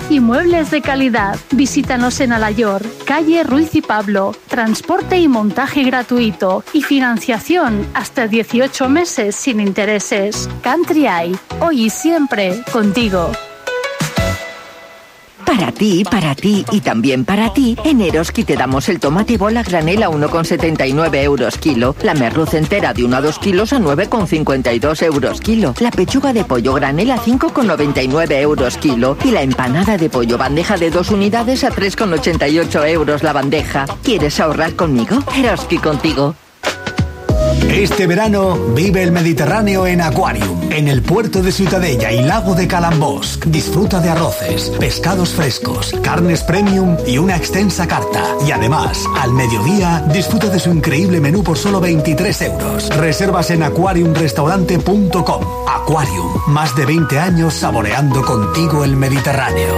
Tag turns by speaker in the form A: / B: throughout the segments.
A: y muebles de calidad. Visítanos en Alayor, calle Ruiz y Pablo. Transporte y montaje gratuito y financiación hasta 18 meses sin intereses. Country Eye, hoy y siempre contigo.
B: Para ti y también para ti, en Eroski te damos el tomate bola granel a 1,79 euros kilo, la merluz entera de 1 a 2 kilos a 9,52 euros kilo, la pechuga de pollo granel a 5,99 euros kilo y la empanada de pollo bandeja de 2 unidades a 3,88 euros la bandeja. ¿Quieres ahorrar conmigo? Eroski contigo.
C: Este verano vive el Mediterráneo en Aquarium, en el puerto de Ciutadella y lago de Calambosc. Disfruta de arroces, pescados frescos, carnes premium y una extensa carta. Y además, al mediodía, disfruta de su increíble menú por solo 23 euros. Reservas en aquariumrestaurante.com. Aquarium, más de 20 años saboreando contigo el Mediterráneo.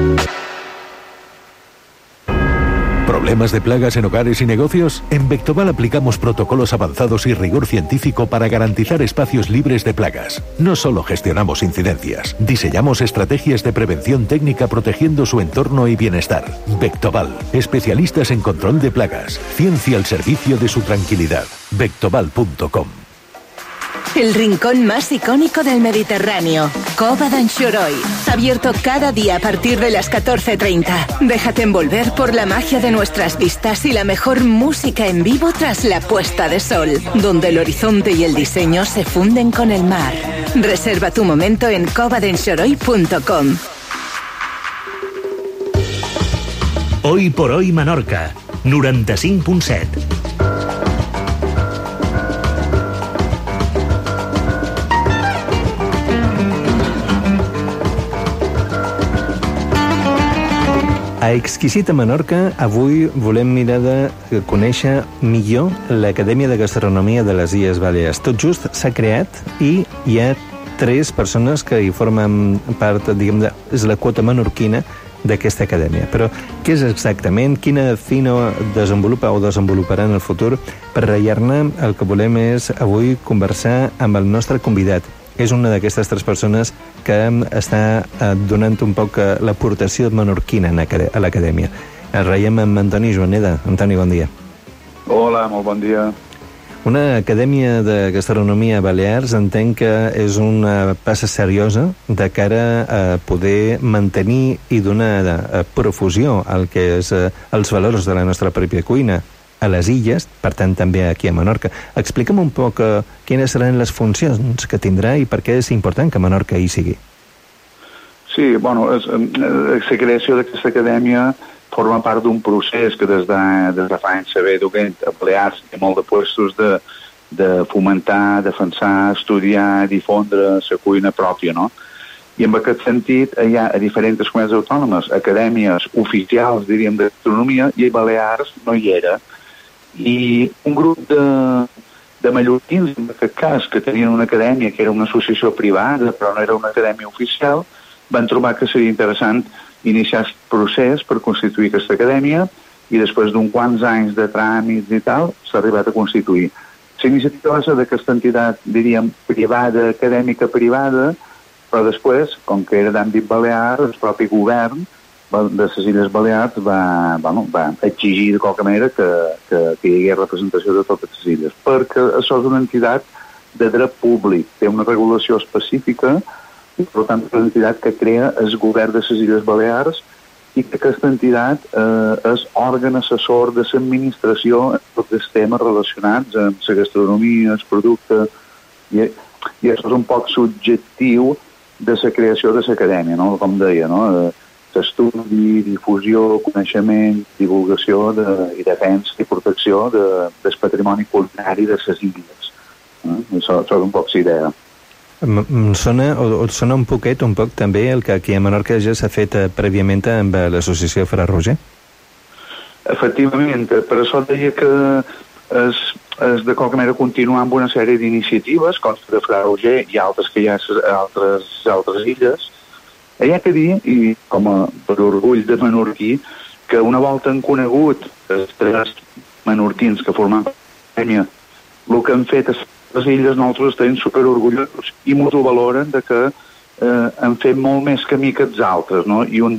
D: ¿Problemas de plagas en hogares y negocios? En Vectoval aplicamos protocolos avanzados y rigor científico para garantizar espacios libres de plagas. No solo gestionamos incidencias, diseñamos estrategias de prevención técnica protegiendo su entorno y bienestar. Vectoval, especialistas en control de plagas. Ciencia al servicio de su tranquilidad. Vectoval.com.
E: El rincón más icónico del Mediterráneo, Cova d'Anxoroi. Abierto cada día a partir de las 14:30. Déjate envolver por la magia de nuestras vistas y la mejor música en vivo tras la puesta de sol, donde el horizonte y el diseño se funden con el mar. Reserva tu momento en covadenxoroi.com.
F: Hoy por hoy Menorca, 95.7.
G: A Exquisita Menorca, avui volem mirar de conèixer millor l'Acadèmia de Gastronomia de les Illes Balears. Tot just s'ha creat i hi ha 3 persones que hi formen part, diguem, és la quota menorquina d'aquesta acadèmia. Però què és exactament? Quina feina desenvolupa o desenvoluparà en el futur? Per ratllar-ne, el que volem és avui conversar amb el nostre convidat. És una d'aquestes 3 persones que està donant un poc l'aportació menorquina a l'acadèmia. El ratllem amb Antoni Joaneda. Antoni, bon dia.
H: Hola, molt bon dia.
G: Una acadèmia de gastronomia a Balears entenc que és una passa seriosa de cara a poder mantenir i donar profusió al que és els valors de la nostra pròpia cuina a les illes, per tant també aquí a Menorca. Explica'm un poc quines seran les funcions que tindrà i per què és important que Menorca hi sigui.
H: Sí, bueno, la creació d'aquesta acadèmia forma part d'un procés que des de fa anys s'ha duent a Balears i molt de puestos de fomentar, defensar, estudiar, difondre la cuina pròpia, no? I en aquest sentit hi ha a diferents comunitats autònomes acadèmies oficials, diríem, de gastronomia, i a Balears no hi era. I un grup de mallorquins, en aquest cas, que tenien una acadèmia que era una associació privada, però no era una acadèmia oficial, van trobar que seria interessant iniciar el procés per constituir aquesta acadèmia i després d'uns quants anys de tràmits i tal, s'ha arribat a constituir. La iniciativa va ser d'aquesta entitat, diríem, privada, acadèmica privada, però després, com que era d'àmbit balear, el propi govern de les Illes Balears va exigir de qualque manera que hi hagués representació de totes les illes, perquè això és una entitat de dret públic, té una regulació específica i per tant és una entitat que crea el govern de les Illes Balears i que aquesta entitat és òrgan assessor de l'administració en tots els temes relacionats amb la gastronomia, el producte, i això és un poc subjectiu de la creació de l'acadèmia, no? Com deia, no? Estudi, difusió, coneixement, divulgació i defensa i protecció del patrimoni culinari de les illes. Això és un poc l'idea.
G: Em sona un poc també el que aquí a Menorca ja s'ha fet prèviament amb l'associació Fra Roger?
H: Efectivament, per això deia que és de qualque manera continuar amb una sèrie d'iniciatives, com de Fra Roger i altres que hi ha a altres illes. Hi ha que dir, i com per orgull de menorquí, que una volta han conegut els 3 menorquins que formen l'acadèmia, el que han fet a les illes nosaltres estem superorgullosos i ens ho valoren de que han fet molt més camí que els altres, no? I un